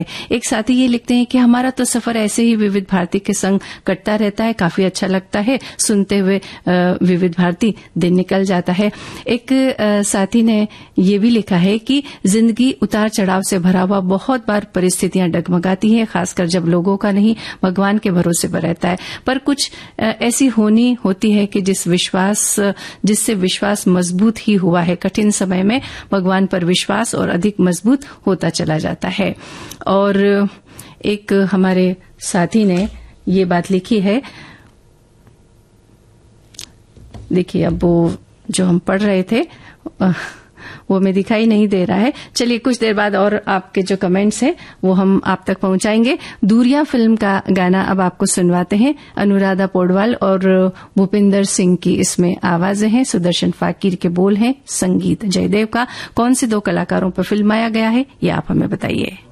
एक साथी ये लिखते हैं कि हमारा तो सफर ऐसे ही विविध भारती के संग कटता रहता है, काफी अच्छा लगता है सुनते हुए विविध भारती, दिन निकल जाता है। एक साथी ने ये भी लिखा है कि जिंदगी उतार चढ़ाव से भरा हुआ, बहुत बार परिस्थितियां डगमगाती हैं, खासकर जब लोगों का नहीं भगवान के भरोसे पर रहता है, पर कुछ ऐसी होनी होती है कि जिससे विश्वास मजबूत ही हुआ है, कठिन समय में भगवान पर विश्वास और अधिक मजबूत होता चला जाता है। और एक हमारे साथी ने ये बात लिखी है, देखिए अब वो जो हम पढ़ रहे थे वो में दिखाई नहीं दे रहा है। चलिए कुछ देर बाद और आपके जो कमेंट्स हैं वो हम आप तक पहुंचाएंगे। दूरिया फिल्म का गाना अब आपको सुनवाते हैं। अनुराधा पौडवाल और भूपिंदर सिंह की इसमें आवाजें हैं, सुदर्शन फाकिर के बोल हैं, संगीत जयदेव का। कौन से दो कलाकारों पर फिल्माया गया है ये आप हमें बताइए।